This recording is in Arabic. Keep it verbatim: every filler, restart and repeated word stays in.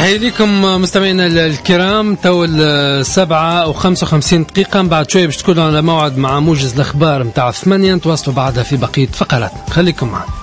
تحية لكم مستمعينا الكرام. تو السبعة وخمسة وخمسين دقيقة، بعد شوية باش تكونوا على موعد مع موجز الأخبار متاع ثمانية، نتواصلوا بعدها في بقية فقرات. خليكم معنا.